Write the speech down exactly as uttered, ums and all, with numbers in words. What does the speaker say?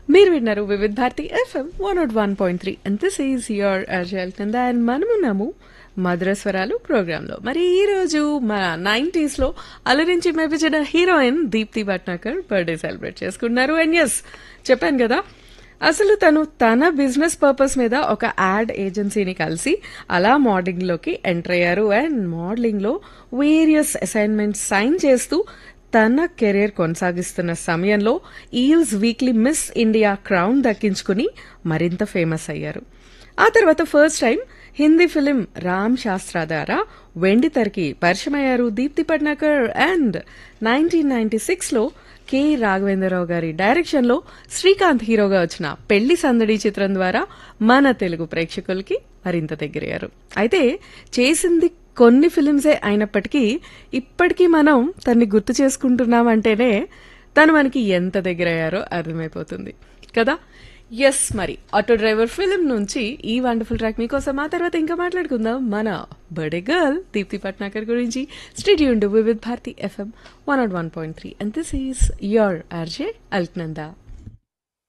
మీరు విన్నారు Vividh Bharati FM one not one point three and this is your అర్జల్ కింద and మనమున్నాము మధురస్వరాలు ప్రోగ్రాంలో. మరి ఈ రోజు మన నైంటీస్ లో అలరించి మెప్పించిన heroine Deepti Bhatnagar birthday celebrate చేసుకున్నారు. అండ్ ఎస్ చెప్పాను కదా, అసలు తను తన బిజినెస్ పర్పస్ మీద ఒక యాడ్ ఏజెన్సీని కలిసి అలా మోడలింగ్ లోకి ఎంటర్ అయ్యారు. అండ్ మోడలింగ్ లో వేరియస్ అసైన్మెంట్స్ సైన్ చేస్తూ తన కెరీర్ కొనసాగిస్తున్న సమయంలో eels weekly miss India crown దక్కించుకుని మరింత ఫేమస్ అయ్యారు. ఆ తర్వాత first time Hindi film Ram శాస్త్ర ద్వారా వెండి తెరకి పరిచయమయ్యారు Deepti Patnakar. And nineteen ninety six లో కె రాఘవేంద్రరావు గారి డైరెక్షన్ లో శ్రీకాంత్ హీరోగా వచ్చిన పెళ్లి సందడి చిత్రం ద్వారా మన తెలుగు ప్రేక్షకులకి మరింత దగ్గరయ్యారు. అయితే చేసింది కొన్ని ఫిలిమ్సే అయినప్పటికీ ఇప్పటికీ మనం తన్ని గుర్తు చేసుకుంటున్నామంటేనే తను మనకి ఎంత దగ్గరయ్యారో అర్థమైపోతుంది కదా. ఎస్, మరి ఆటో డ్రైవర్ ఫిలిం నుంచి ఈ వండర్ఫుల్ ట్రాక్ మీకోసం. ఆ తర్వాత ఇంకా మాట్లాడుకుందాం మన బర్త్డే గర్ల్ దీప్తి పట్నాకర్ గురించి. Stay tuned with Bharati FM one not one point three and this is your RJ Alaknanda.